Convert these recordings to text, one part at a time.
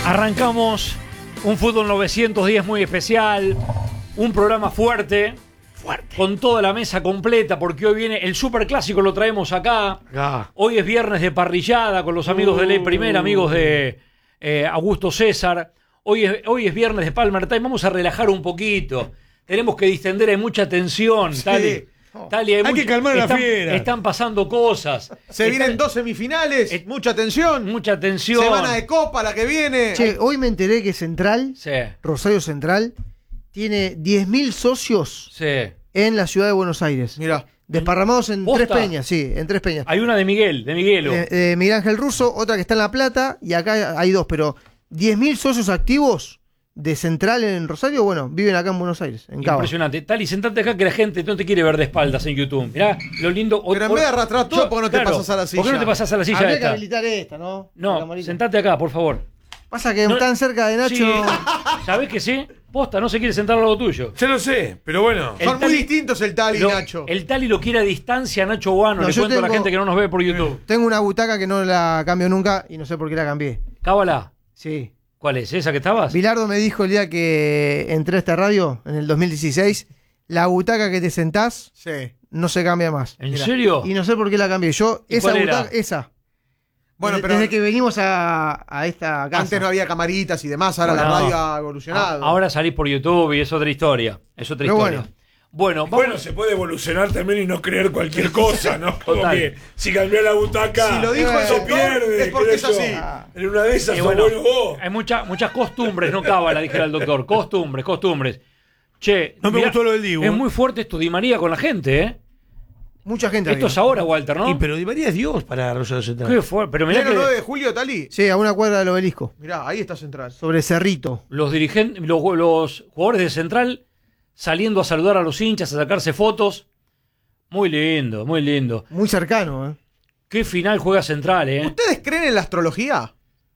Arrancamos un Fútbol 910 muy especial, un programa fuerte, con toda la mesa completa, porque hoy viene el superclásico, lo traemos acá. Hoy es viernes de parrillada con los amigos de Ley Primera, amigos de Augusto César. Hoy es viernes de Palmer Time, vamos a relajar un poquito. Tenemos que distender, hay mucha tensión, sí. Tali, hay que calmar a la fiera. Están pasando cosas. Vienen 2 semifinales, mucha tensión. Mucha tensión. Semana de Copa la que viene. Che, hoy me enteré que Central, sí. Rosario Central, tiene 10.000 socios sí. en la ciudad de Buenos Aires. Mirá. Desparramados en ¿Posta? 3 peñas, sí, en 3 peñas. Hay una de Miguelo. Miguel Ángel Russo, otra que está en La Plata, y acá hay 2, pero 10.000 socios activos de Central en Rosario, bueno, viven acá en Buenos Aires, en Cava. Impresionante. Tali, sentate acá que la gente no te quiere ver de espaldas en YouTube. Mirá lo lindo. Pero en vez de arrastrar todo, ¿por qué no te pasas a la silla? ¿Por qué no te pasas a la silla Habría que esta? habilitar esta, ¿no? No, sentate acá, por favor. Pasa que están cerca de Nacho. Sí. ¿Sabés que sí? Posta, no se quiere sentar al lado tuyo. Ya lo sé, pero bueno. Son muy distintos el Tali y Nacho. El Tali lo quiere a distancia, Nacho Guano. Le cuento a la gente que no nos ve por YouTube. Tengo una butaca que no la cambio nunca y no sé por qué la cambié. Cábala. Sí. ¿Cuál es? ¿Esa que estabas? Bilardo me dijo el día que entré a esta radio, en el 2016, la butaca que te sentás no se cambia más. ¿En serio? Y no sé por qué la cambié. Yo, esa butaca, esa. Bueno, desde, pero desde que venimos a esta casa. Antes no había camaritas y demás, ahora la radio ha evolucionado. Ahora salís por YouTube y es otra historia. Es otra historia. Bueno, se puede evolucionar también y no creer cualquier cosa, ¿no? Como Total. que si cambió la butaca, si lo dijo el se doctor, pierde. es porque es así. En una de esas, bueno, bueno vos. hay muchas costumbres, no cábala, dijera el doctor. Costumbres. Che, no me gustó lo del Dibu. Es muy fuerte esto Di María con la gente, ¿eh? Mucha gente. Esto es ahora, Walter, ¿no? Pero Di María es Dios para Rosario Central. ¿Qué fue? Pero mirá ¿El que 9 de julio, Tali? Sí, a una cuadra del obelisco. Mirá, ahí está Central. Sobre Cerrito. los dirigentes, los jugadores de Central saliendo a saludar a los hinchas, a sacarse fotos. Muy lindo, muy lindo. Muy cercano, ¿eh? Qué final juega Central, ¿eh? ¿Ustedes creen en la astrología?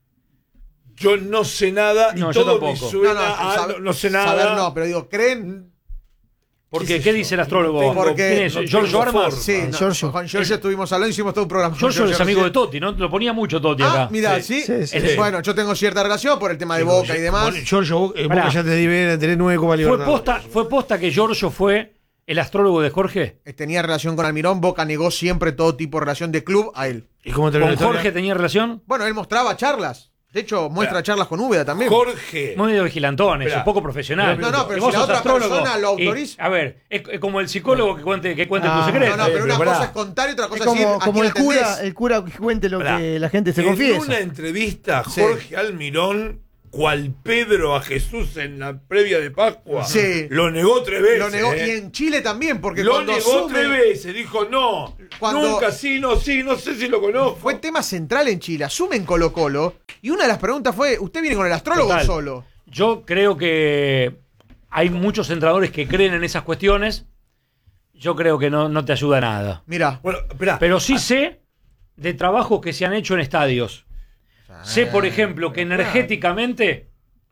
Yo no sé nada No, y yo todo tampoco. me suena no sé nada. Saber no, pero digo, ¿creen? Porque, ¿qué dice el astrólogo? Porque ¿Quién es? ¿Giorgio Armas? Sí, Giorgio. con Giorgio estuvimos hablando, hicimos todo un programa. Giorgio es amigo de Totti, ¿no? Lo ponía mucho Totti acá. Mira, Sí. Bueno, yo tengo cierta relación por el tema de Boca y demás. Giorgio, Pará. Boca ya te debe tener 9 Copa Libertadores. ¿Fue posta que Giorgio fue el astrólogo de Jorge? Tenía relación con Almirón, Boca negó siempre todo tipo de relación de club a él. ¿Y cómo terminó ¿Con la historia? Jorge tenía relación? Bueno, él mostraba charlas. De hecho, muestra charlas con Úbeda también. Jorge. Muy de vigilantón, eso, Esperá. poco profesional. No, pero Y vos si la sos otra astrólogo persona lo autoriza. a ver, es como el psicólogo que cuente tu No, secreto. No, pero una pará. cosa es contar y otra cosa Es es decir como a el quién cura, atendés. el cura que cuente lo Pará. que la gente se En confiesa. una entrevista, Sí. Jorge Almirón, cual Pedro a Jesús en la previa de Pascua, Sí. lo negó 3 veces. Lo negó. ¿eh? Y en Chile también, porque Lo cuando negó asume- 3 veces. Dijo no. Cuando- Nunca, sí, no sé si lo conozco. Fue tema central en Chile. Asume en Colo-Colo. Y una de las preguntas fue: ¿usted viene con el astrólogo Total. solo? Yo creo que hay muchos entrenadores que creen en esas cuestiones. Yo creo que no te ayuda nada. Mira. Bueno, esperá. Pero sí sé de trabajos que se han hecho en estadios. Sé, por ejemplo, que energéticamente,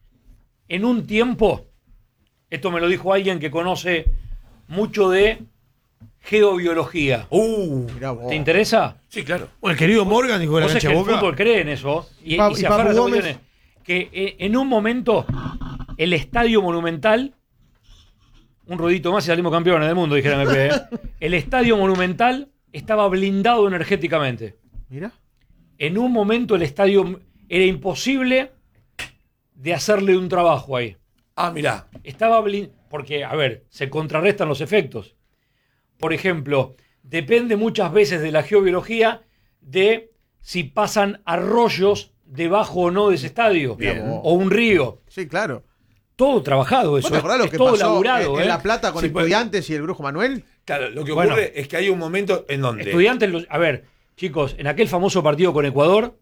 en un tiempo, esto me lo dijo alguien que conoce mucho de geobiología. Mirá vos. ¿Te interesa? Sí, claro. O el querido Morgan dijo de la Vos sabés cancha que de el Boca. fútbol cree en eso. Y Papu se aferra a esas Gómez. cuestiones. Que en un momento, el Estadio Monumental, un rodito más y salimos campeones del mundo, dijera MP. El Estadio Monumental estaba blindado energéticamente. Mira. En un momento el estadio era imposible de hacerle un trabajo ahí. Ah, mirá. Estaba blindado. Porque, a ver, se contrarrestan los efectos. Por ejemplo, depende muchas veces de la geobiología de si pasan arroyos debajo o no de ese estadio. Bien. O un río. Sí, claro. Todo trabajado eso. ¿Vos te acordás lo es que todo pasó laburado. en La Plata con Sí, pues. Estudiantes y el Brujo Manuel? Claro, lo que Bueno. ocurre es que hay un momento en donde. Estudiantes, a ver, chicos, en aquel famoso partido con Ecuador,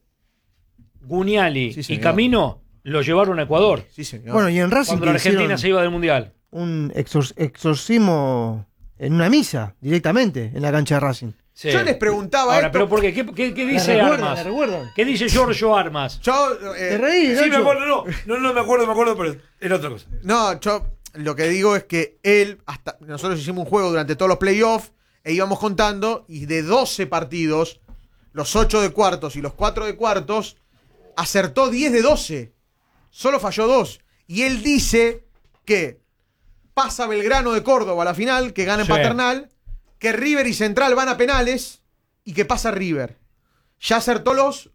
Guniali Sí, y señor. Camino lo llevaron a Ecuador. Sí, señor. Bueno, y en Racing Cuando la que Argentina hicieron se iba del Mundial. un exorcismo en una misa, directamente, en la cancha de Racing. Sí. Yo les preguntaba Ahora, esto. pero ¿por qué? ¿Qué dice ¿La recuerdan? Armas? ¿La recuerdan? ¿Qué dice Giorgio Armas? Yo, Te reí, Sí, me Nacho. acuerdo, no me acuerdo, pero era otra cosa. no, yo lo que digo es que nosotros hicimos un juego durante todos los playoffs e íbamos contando y de 12 partidos, los 8 de cuartos y los 4 de cuartos, acertó 10 de 12. Solo falló 2. Y él dice que pasa Belgrano de Córdoba a la final, que gana en Sí. Paternal, que River y Central van a penales y que pasa River. Ya acertó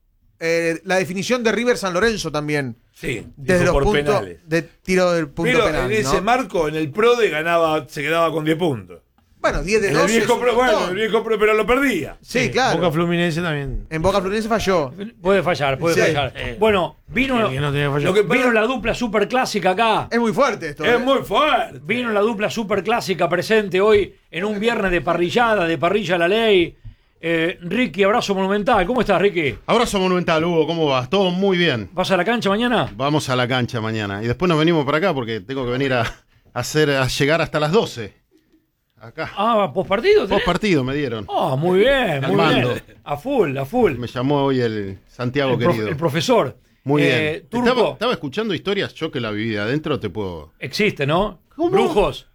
la definición de River San Lorenzo también. Sí, Desde dijo los por puntos penales. de tiro del punto Pero penal. en ese ¿no? marco, en el PRODE se quedaba con 10 puntos. Bueno, 10 de En 12. el viejo es un PRO, bueno, montón. el viejo PRO, pero lo perdía. Sí, claro. Boca Fluminense también. En Boca Fluminense falló. Puede fallar, puede Sí. fallar. Bueno, vino, El que no tenía que fallar. Lo que vino pasa- la dupla super clásica acá. Es muy fuerte esto. es muy fuerte. Vino la dupla super clásica presente hoy en un viernes de parrillada, de parrilla a la ley. Ricky, abrazo monumental. ¿Cómo estás, Ricky? Abrazo monumental, Hugo, ¿cómo vas? Todo muy bien. ¿Vas a la cancha mañana? Vamos a la cancha mañana. Y después nos venimos para acá porque tengo que venir a llegar hasta las 12. Acá. Ah, ¿postpartido? Post partido me dieron. Ah, muy bien, muy Calmando. bien. A full, a full. Me llamó hoy el Santiago El, querido. el profesor. Muy bien. Turco, Estaba escuchando historias, yo que la viví de adentro te puedo... existe, ¿no? ¿Cómo? Brujos.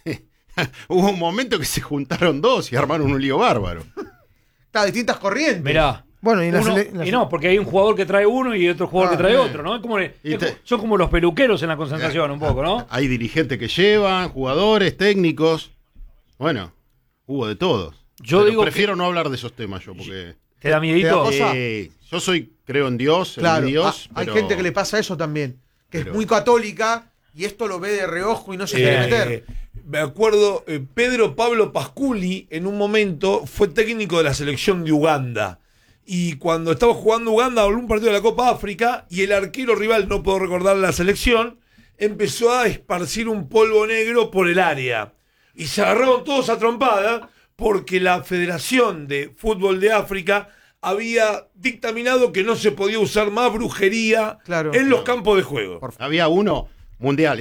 Hubo un momento que se juntaron dos y armaron un lío bárbaro. Está, distintas corrientes. Mirá. Bueno, y en la Uno- sele- en la y no, porque hay un jugador que trae uno y otro jugador que trae bien. otro, ¿no? Es como, Y te- son como los peluqueros en la concentración, un poco, ¿no? Hay dirigentes que llevan, jugadores, técnicos. Bueno, hubo de todos. Yo Pero digo prefiero no hablar de esos temas yo porque... ¿Te da miedito? Te da cosa. Yo creo en Dios, Claro, en Dios. hay pero- gente que le pasa eso también, que pero- es muy católica y esto lo ve de reojo y no se quiere meter. Me acuerdo, Pedro Pablo Pasculi en un momento fue técnico de la selección de Uganda. Y cuando estaba jugando Uganda, habló un partido de la Copa África y el arquero rival, no puedo recordar la selección, empezó a esparcir un polvo negro por el área. Y se agarraron todos a trompada porque la Federación de Fútbol de África había dictaminado que no se podía usar más brujería Claro. en los campos de juego. Había uno mundial,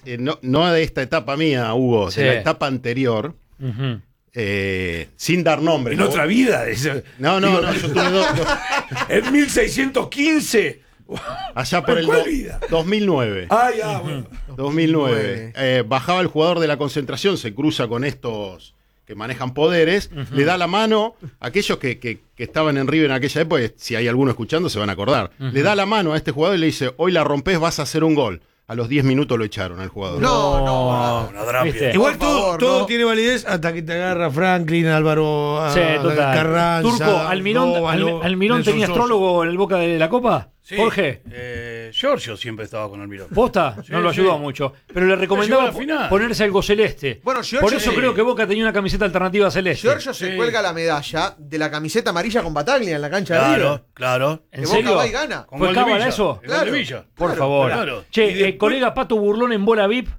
no de esta etapa mía, Hugo, Sí. de la etapa anterior, Ujú. sin dar nombre. En otra vida. No, yo tuve dos, En 1615. allá por ¿En el cuál vida? 2009. Ah, ya, bueno. 2009. Bajaba el jugador de la concentración, se cruza con estos que manejan poderes, le da la mano a aquellos que estaban en River en aquella época, si hay alguno escuchando se van a acordar, le da la mano a este jugador y le dice, hoy la rompes, vas a hacer un gol. A los 10 minutos lo echaron al jugador. No. Una drapia. ¿Viste? Igual Por todo, favor, todo no. tiene validez hasta que te agarra Franklin, Álvaro, Sí, total. Carranza. Turco, ¿Almirón, Dóvalo, Almirón Nelson tenía Sosa. astrólogo en el Boca de la Copa? Sí, Jorge. Giorgio siempre estaba con Almirón. ¿Posta? Sí, No lo ayudó sí. mucho. Pero le recomendaba Llegó a la final. ponerse algo celeste. Bueno, Giorgio Por eso sí. creo que Boca tenía una camiseta alternativa celeste. Giorgio se cuelga la medalla de la camiseta amarilla con Bataglia en la cancha de River. Claro, claro. ¿En Que Boca serio? va y gana. Con ¿Fue gol de cábala Villa. eso? El gol de Claro. Villa. Por favor. claro. Che, Y después- colega Pato Burlón en Bola VIP,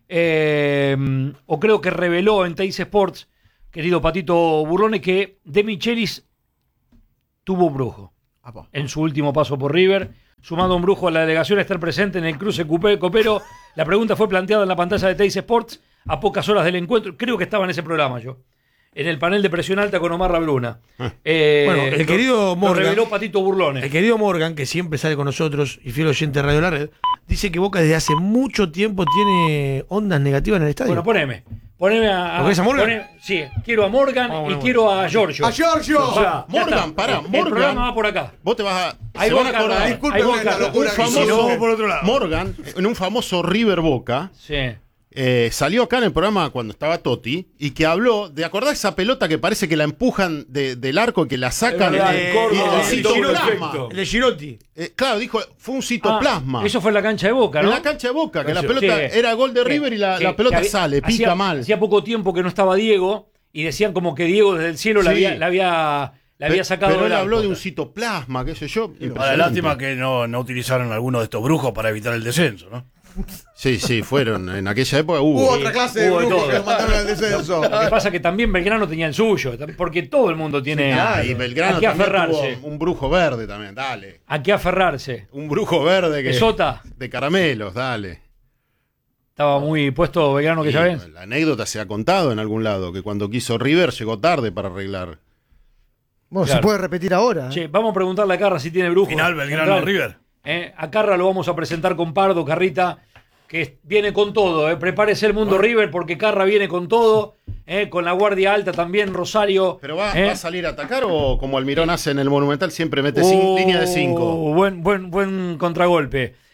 o creo que reveló en Teis Sports, querido Patito Burlone, que De Michelis tuvo un brujo Apa. en su último paso por River, sumando un brujo a la delegación a estar presente en el cruce Copero. La pregunta fue planteada en la pantalla de Teis Sports a pocas horas del encuentro. Creo que estaba en ese programa yo. En el panel de presión alta con Omar Labruna. Bueno, el querido lo Morgan. reveló Patito Burlone. El querido Morgan, que siempre sale con nosotros y fiel oyente de Radio La Red, dice que Boca desde hace mucho tiempo tiene ondas negativas en el estadio. Bueno, poneme a. ¿Lo querés a Morgan? Sí, quiero a Morgan Ah, bueno, y quiero a Giorgio. ¡A Giorgio! O sea, ya Morgan, está. pará, El Morgan. programa va por acá. Vos te vas a... Ahí se van a Boca, acordar. Disculpen ahí Boca, la locura un que famoso- hicieron. por otro lado. Morgan, en un famoso River Boca, Sí. salió acá en el programa cuando estaba Totti y que habló de, ¿acordás esa pelota que parece que la empujan del arco y que la sacan? Es verdad, y Córdoba, el sí, citoplasma. perfecto. El de Girotti. Claro, dijo, fue un citoplasma. Ah, eso fue en la cancha de Boca, ¿no? En la cancha de Boca, que la Sí. pelota Sí. era gol de River y la Que pelota había- sale, pica hacía- mal. Hacía poco tiempo que no estaba Diego y decían como que Diego desde el cielo Sí. la había sacado Pero él del habló arco. de un citoplasma, qué sé yo. Para impresionante. lástima que no utilizaron alguno de estos brujos para evitar el descenso, ¿no? Sí, fueron. En aquella época Hubo hubo. otra clase de Hubo de brujos todo. que lo mandaron al descenso. Lo que pasa es que también Belgrano tenía el suyo, porque todo el mundo tiene Y Belgrano a qué también aferrarse. tuvo un brujo verde también, dale. A qué aferrarse. Un brujo verde que. Sota. De caramelos, dale. Estaba muy puesto Belgrano que ya ves. La anécdota se ha contado en algún lado, que cuando quiso River llegó tarde para arreglar. Bueno, Claro. se puede repetir ahora. Che, vamos a preguntarle a Carra si tiene brujo. Final Belgrano Central. River. A Carra lo vamos a presentar con Pardo, Carrita, que viene con todo. Prepárese el mundo River porque Carra viene con todo. Con la guardia alta también, Rosario. ¿Pero va a salir a atacar o como Almirón hace en el Monumental siempre mete línea de 5? Buen contragolpe.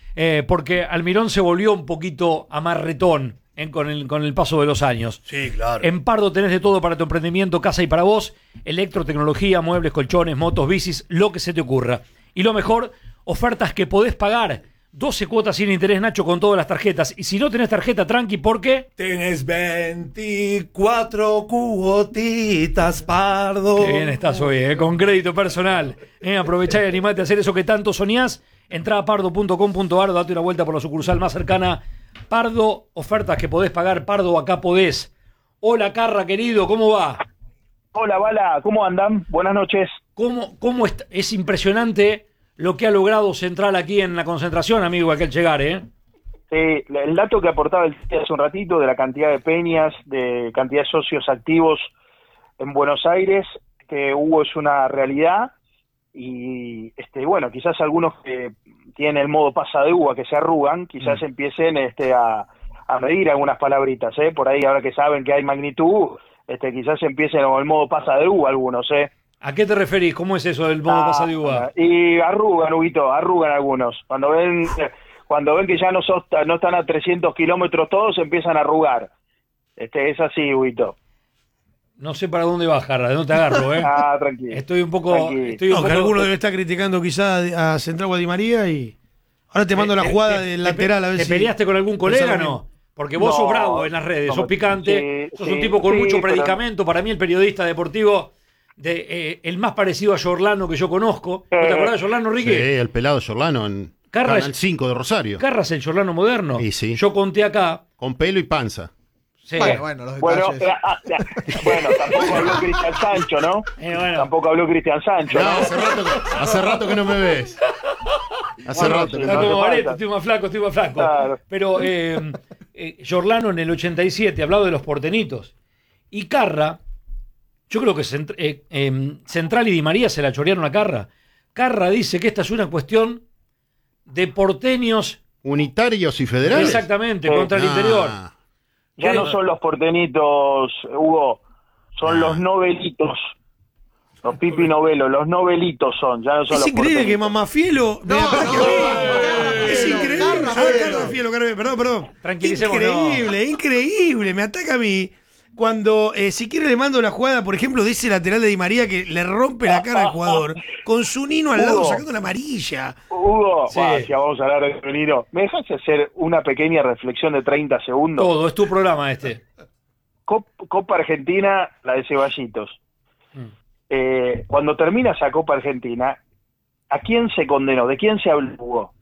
porque Almirón se volvió un poquito amarretón con el paso de los años. Sí, claro. En Pardo tenés de todo para tu emprendimiento, casa y para vos, electrotecnología, muebles, colchones, motos, bicis, lo que se te ocurra. Y lo mejor, ofertas que podés pagar. 12 cuotas sin interés, Nacho, con todas las tarjetas. Y si no tenés tarjeta, tranqui, ¿por qué? Tenés 24 cuotitas, Pardo. Qué bien estás hoy, con crédito personal. Aprovechá y animate a hacer eso que tanto soñás. Entrá a pardo.com.ar, date una vuelta por la sucursal más cercana. Pardo, ofertas que podés pagar. Pardo, acá podés. Hola, Carra, querido, ¿cómo va? Hola, Bala, ¿cómo andan? Buenas noches. ¿Cómo está? Es impresionante lo que ha logrado Central aquí en la concentración, amigo, aquel llegar, ¿eh? Sí, el dato que aportaba el hace un ratito de la cantidad de peñas, de cantidad de socios activos en Buenos Aires, que hubo es una realidad, y bueno, quizás algunos que tienen el modo pasa de uva, que se arrugan, quizás empiecen a medir algunas palabritas, por ahí ahora que saben que hay magnitud, quizás empiecen con el modo pasa de uva algunos, ¿A qué te referís? ¿Cómo es eso del modo pasa de uva? Y arrugan, Huguito, arrugan algunos. Cuando ven que ya no están a 300 kilómetros todos, empiezan a arrugar. Es así, Huguito. No sé para dónde vas, Jarra, no te agarro, ¿eh? Tranquilo. Estoy un poco... Que alguno debe estar criticando quizás a Central Di María y... Ahora te mando la jugada del lateral a ver ¿Te si... peleaste con algún colega, no? Porque vos sos bravo en las redes, sos picante, sos un tipo con mucho predicamento. Para mí el periodista deportivo... el más parecido a Giordano que yo conozco. ¿No te acordás de Giordano, Ricky? Sí, el pelado Giordano en Canal 5 de Rosario. Carra es el Giordano moderno. Y sí. Yo conté acá. Con pelo y panza. Sí. Bueno, los detalles. Bueno, tampoco habló Cristian Sancho, ¿no? Tampoco habló Cristian Sancho, No, ¿no? hace rato que no me ves. Hace rato que Está no me como ves. Vareta, estoy más flaco. Claro. Pero Giordano en el 87 hablaba de los portenitos. Y Carra, yo creo que Central y Di María se la chorearon a Carra. Carra dice que esta es una cuestión de porteños. Unitarios y federales. Exactamente, contra el interior. Ya no son los portenitos, Hugo, son los novelitos. Los Pipi Novelo, los novelitos son, ya no son Es los increíble porteños. que Mamafielo... Es increíble. Carlos Fielo, perdón. Tranquilicémonos. Increíble. Me ataca a mí. Cuando, si quiere, le mando la jugada, por ejemplo, de ese lateral de Di María que le rompe la cara al jugador, con su Nino al lado Hugo, sacando la amarilla. Hugo, Sí. ya vamos a hablar de Nino. ¿Me dejas hacer una pequeña reflexión de 30 segundos? Todo, es tu programa este. Copa Argentina, la de Ceballitos. Cuando termina esa Copa Argentina, ¿a quién se condenó? ¿De quién se habló, Hugo?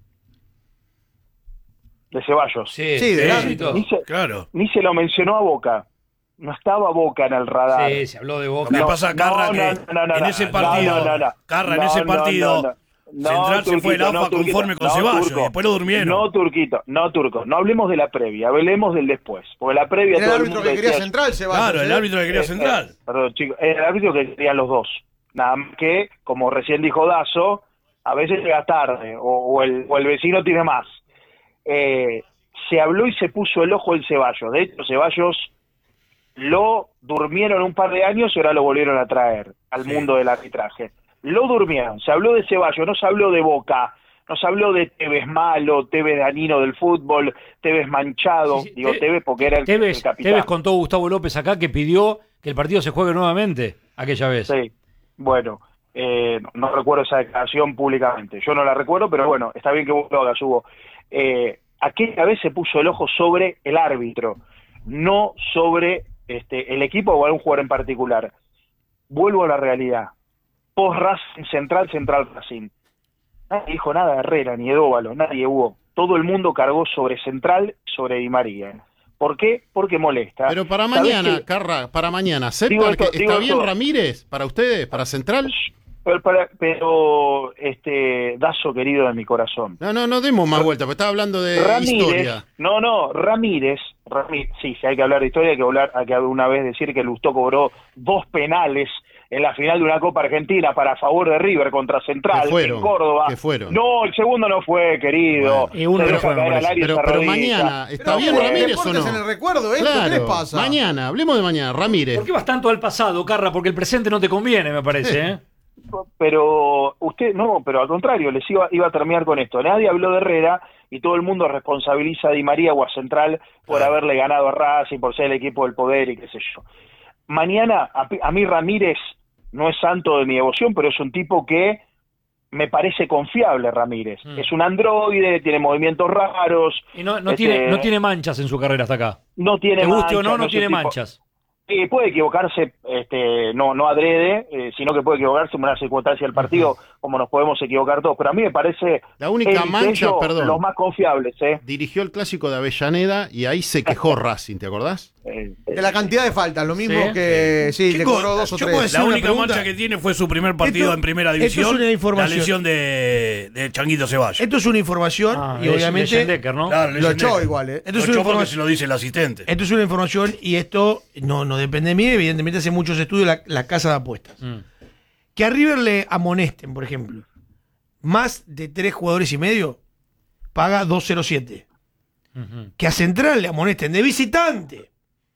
De Ceballos. Sí, del árbitro. Claro. Ni se lo mencionó a Boca. No estaba Boca en el radar. Sí, se habló de Boca. Lo que pasa, Carra, que en ese partido, Carra, en ese partido, Central se fue el AFA conforme con Ceballos, y después lo durmieron. No, Turquito, no hablemos de la previa, hablemos del después. Porque la previa Era el todo el árbitro mundo que quería decía, Central, Ceballos. Claro, el árbitro que quería Central. Perdón, chicos, era el árbitro que querían los dos. Nada más que, como recién dijo Dazo, a veces llega tarde, o el vecino tiene más. Se habló y se puso el ojo en Ceballos. De hecho, Ceballos lo durmieron un par de años y ahora lo volvieron a traer al mundo del arbitraje. Lo durmieron, se habló de Ceballos, no se habló de Boca, no se habló de Tevez malo, Tevez danino del fútbol, Tevez manchado, Sí, digo Tevez porque era el capitán. Tevez contó Gustavo López acá que pidió que el partido se juegue nuevamente aquella vez. Sí, bueno, no recuerdo esa declaración públicamente, yo no la recuerdo, pero bueno, está bien que vos lo hagas, Hugo. Aquella vez se puso el ojo sobre el árbitro, no sobre el equipo o algún jugador en particular. Vuelvo a la realidad. Post Racing Central Racing. Nadie dijo nada de Herrera ni de Dóvalo, nadie hubo. Todo el mundo cargó sobre Central, sobre Di María. ¿Por qué? Porque molesta. Pero para ¿Sabés mañana, qué? Carra, para mañana, Digo ¿aceptan esto, que digo está bien esto. Ramírez para ustedes, para Central? Pero Dazo querido de mi corazón. No demos más vuelta, porque estaba hablando de historia. Ramírez, sí, si hay que hablar de historia, hay que una vez decir que Lustó cobró 2 penales en la final de una Copa Argentina para favor de River contra Central Que fueron, en Córdoba. que fueron. No, el segundo no fue, querido. Bueno, y uno Se no deja fue, me caer al parece. aire esa Pero rodilla. mañana, ¿está Pero bien bueno, Ramírez o deportes no? en el recuerdo, ¿qué les pasa? Mañana, hablemos de mañana, Ramírez. ¿Por qué vas tanto al pasado, Carra? Porque el presente no te conviene, me parece, ¿eh? Pero usted, no, pero al contrario, iba a terminar con esto. Nadie habló de Herrera y todo el mundo responsabiliza a Di María o a Central por haberle ganado a Racing, por ser el equipo del poder y qué sé yo. Mañana, a mí Ramírez no es santo de mi devoción, pero es un tipo que me parece confiable, Ramírez. Es un androide, tiene movimientos raros. Y no tiene manchas en su carrera hasta acá. No tiene manchas. Te guste o no, no tiene manchas. Puede equivocarse, no adrede, sino que puede equivocarse en una circunstancia del partido, como nos podemos equivocar todos. Pero a mí me parece la única mancha, los más confiables. Dirigió el clásico de Avellaneda y ahí se quejó Racing, ¿te acordás? De la cantidad de faltas, lo mismo que le cobró 2 o 3. La única mancha que tiene fue su primer partido en primera división. Esto es una información. La lesión de Changuito Ceballos. Esto es una información y obviamente Decker, ¿no? Claro, lo echó igual, Esto es una porque se lo dice el asistente. Esto es una información y esto no depende de mí, evidentemente hace muchos estudios la casa de apuestas. Que a River le amonesten, por ejemplo, más de 3 jugadores y medio, paga 2.07. Que a Central le amonesten de visitante,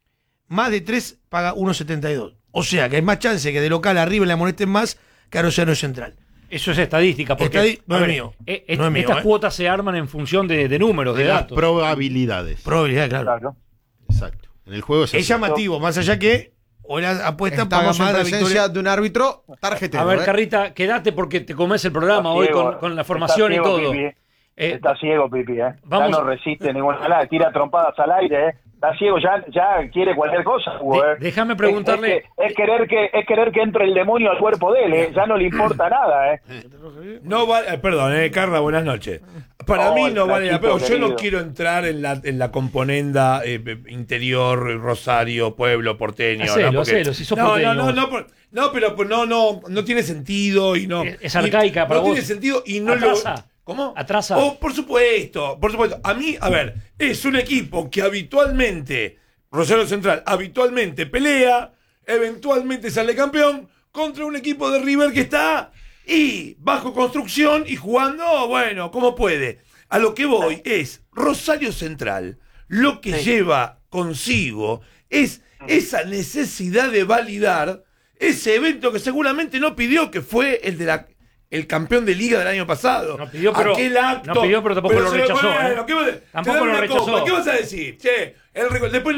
más de 3 paga 1.72. O sea que hay más chance que de local a River le amonesten más que a Rosario Central. Eso es estadística, porque no es mío. Estas cuotas se arman en función de números, de datos. Probabilidades. Probabilidad, claro. Exacto. En el juego es llamativo, más allá que o la apuesta paga más la presencia victoria de un árbitro tarjetero. A ver, Carrita, quédate porque te comes el programa hoy con la formación y todo. Pipi, está ciego, Pipi, Ya no resiste ninguna tira trompadas al aire, Está ciego, ya quiere cualquier cosa, Hugo, Déjame preguntarle. Es querer que entre el demonio al cuerpo de él, Ya no le importa nada, No vale, perdón, Carla, buenas noches. Para mí no vale la pena. Yo no quiero entrar en la componenda interior, Rosario, pueblo, porteño. Hacelo, si sos porteño. No, pero no tiene sentido y no. Es arcaica para vos. No tiene sentido y no Atrasa. ¿Cómo? Atrasa. Por supuesto. A mí, a ver, es un equipo que habitualmente, Rosario Central, habitualmente pelea, eventualmente sale campeón, contra un equipo de River que está bajo construcción y jugando, bueno, como puede. A lo que voy es, Rosario Central, lo que lleva consigo es esa necesidad de validar ese evento que seguramente no pidió, que fue el campeón de liga del año pasado. No pidió, pero tampoco lo rechazó. Tampoco lo rechazó. ¿Qué vas a decir? Che, después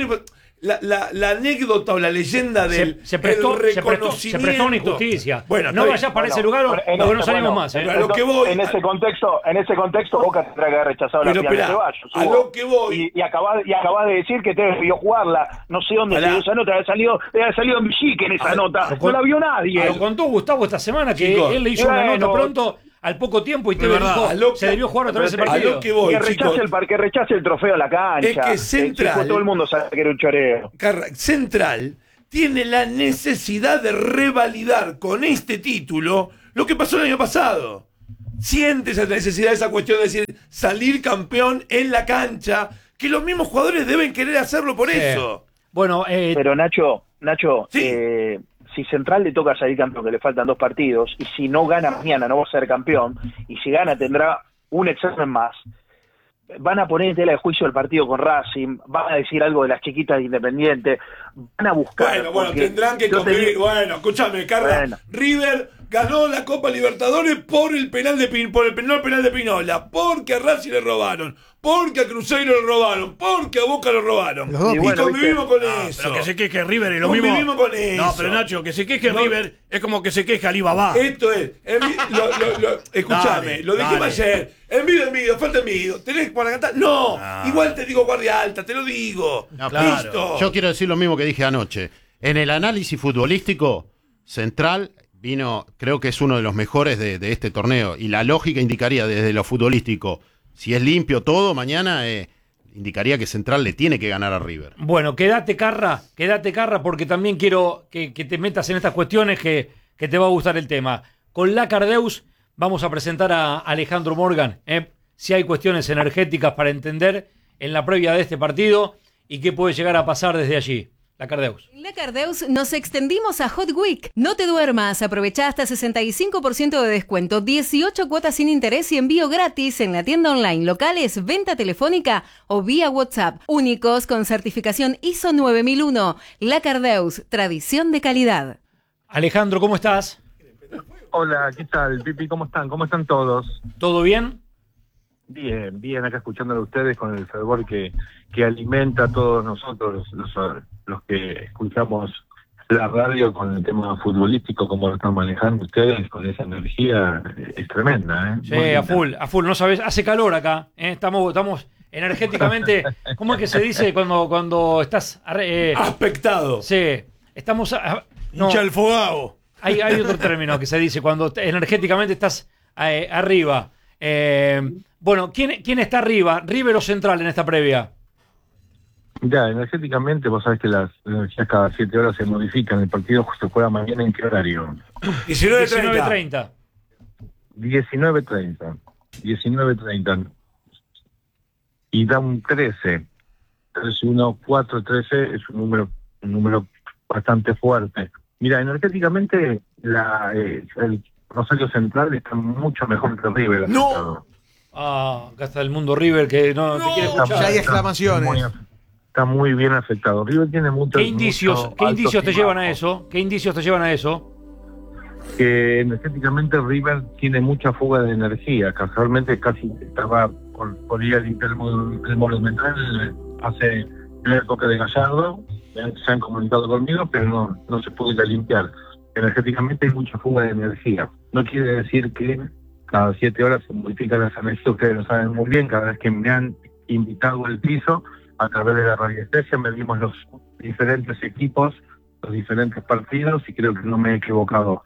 la anécdota o la leyenda del se prestó una injusticia. Bueno, no vayas para ese lugar o no salimos más. En ese contexto Boca tendrá que haber rechazado la final de Ceballos. A lo que voy. Y acabás de decir que te debió jugarla. No sé dónde salió esa nota. Había salido en Villique en esa nota. No la vio nadie. Lo contó Gustavo esta semana que él le hizo una nota pronto al poco tiempo y te dijo, se debió jugar otra vez el partido. A lo que voy, que rechace el trofeo a la cancha. Es que Central, todo el mundo sabe que era un choreo. Central tiene la necesidad de revalidar con este título lo que pasó el año pasado. Siente esa necesidad, esa cuestión de decir, salir campeón en la cancha, que los mismos jugadores deben querer hacerlo por eso. Bueno, pero Nacho, sí. Si Central le toca salir campeón, que le faltan 2 partidos, y si no gana mañana no va a ser campeón, y si gana tendrá un examen más, van a poner en tela de juicio el partido con Racing, van a decir algo de las chiquitas de Independiente, van a buscar... Bueno, tendrán que convivir. Bueno, escúchame, Carla. River ganó la Copa Libertadores por el penal de Pinola, porque a Racing le robaron, porque a Cruzeiro le robaron, porque a Boca le robaron. Y convivimos con eso. Pero que se queje River y lo convivimos mismo. Con eso. No, pero Nacho, que se queje River es como que se queja Alibaba. Esto es. Escúchame, lo dijimos ayer. Envido, falta envido. ¿Tenés para cantar? No. Igual te digo guardia alta, te lo digo. No, claro. Listo. Yo quiero decir lo mismo que dije anoche. En el análisis futbolístico, Central vino, creo que es uno de los mejores de este torneo. Y la lógica indicaría desde lo futbolístico, si es limpio todo, mañana indicaría que Central le tiene que ganar a River. Bueno, quédate Carra, porque también quiero que te metas en estas cuestiones que te va a gustar el tema. Con la Cardeus vamos a presentar a Alejandro Morgan, si hay cuestiones energéticas para entender en la previa de este partido y qué puede llegar a pasar desde allí. La Cardeus. En la Cardeus nos extendimos a Hot Week. No te duermas, aprovecha hasta 65% de descuento, 18 cuotas sin interés y envío gratis en la tienda online, locales, venta telefónica o vía WhatsApp. Únicos con certificación ISO 9001. La Cardeus, tradición de calidad. Alejandro, ¿cómo estás? Hola, ¿qué tal, Pipi? ¿Cómo están? ¿Cómo están todos? ¿Todo bien? Bien. bien acá escuchándolo a ustedes con el fervor que alimenta a todos nosotros, los que escuchamos la radio con el tema futbolístico, como lo están manejando ustedes, con esa energía, es tremenda, ¿eh? Sí, a full, no sabes, hace calor acá, ¿eh? Estamos energéticamente, ¿cómo es que se dice cuando estás aspectado? Sí, estamos no, hincha el fogado. Hay otro término que se dice cuando energéticamente estás arriba. Bueno, ¿quién está arriba? ¿River o Central en esta previa? Ya, energéticamente vos sabés que las energías cada 7 horas se modifican. El partido se juega mañana ¿en qué horario? 19:30. 19:30. Y da un 13. 3-1, 4-13 es un número bastante fuerte. Mira, energéticamente el Rosario Central está mucho mejor que River. ¡No! Acá está el mundo River que no te quiere escuchar. Ya hay exclamaciones. Está muy bien afectado. River tiene muchos. ¿Qué indicios te llevan a eso? ¿Qué indicios te llevan a eso? Que energéticamente River tiene mucha fuga de energía. Casualmente casi estaba por ir a limpiar el Monumental hace la época de Gallardo. Se han comunicado conmigo, pero no se pudo ir a limpiar. Energéticamente hay mucha fuga de energía. No quiere decir que cada 7 horas se modifican las energías. Ustedes lo saben muy bien. Cada vez que me han invitado al piso, a través de la radiestesia, medimos los diferentes equipos, los diferentes partidos, y creo que no me he equivocado.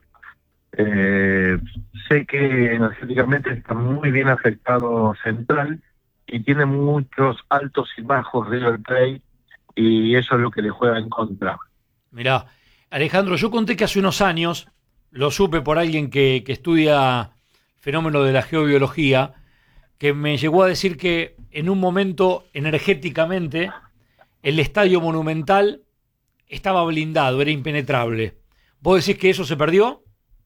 Sé que energéticamente está muy bien afectado Central y tiene muchos altos y bajos River Plate, y eso es lo que le juega en contra. Mirá, Alejandro, yo conté que hace unos años, lo supe por alguien que estudia fenómeno de la geobiología, que me llegó a decir que en un momento energéticamente el Estadio Monumental estaba blindado, era impenetrable. ¿Vos decís que eso se perdió?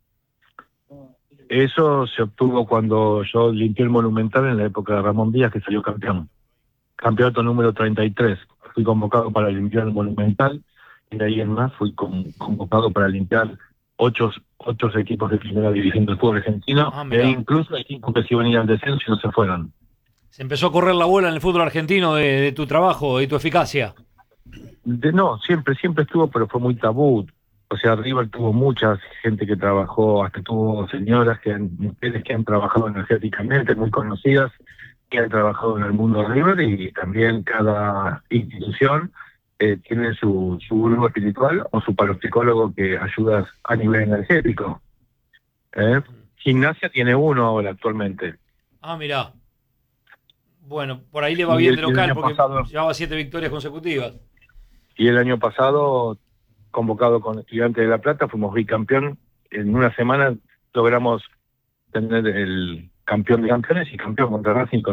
Eso se obtuvo cuando yo limpié el Monumental en la época de Ramón Díaz, que salió campeón. Campeonato número 33. Fui convocado para limpiar el Monumental, y de ahí en más fui convocado para limpiar 8 equipos de primera división del fútbol argentino, e incluso equipos que se iban a ir al descenso y no se fueron. Se empezó a correr la bola en el fútbol argentino de tu trabajo y tu eficacia. No, siempre estuvo, pero fue muy tabú. O sea, River tuvo mucha gente que trabajó, hasta tuvo señoras mujeres que han trabajado energéticamente, muy conocidas, que han trabajado en el mundo River, y también cada institución tiene su grupo espiritual o su parapsicólogo que ayuda a nivel energético. Gimnasia tiene uno ahora actualmente. Mirá. Bueno, por ahí le va bien de local porque llevaba 7 victorias consecutivas. Y el año pasado, convocado con Estudiantes de La Plata, fuimos bicampeón. En una semana logramos tener el campeón de campeones y campeón contra Racing.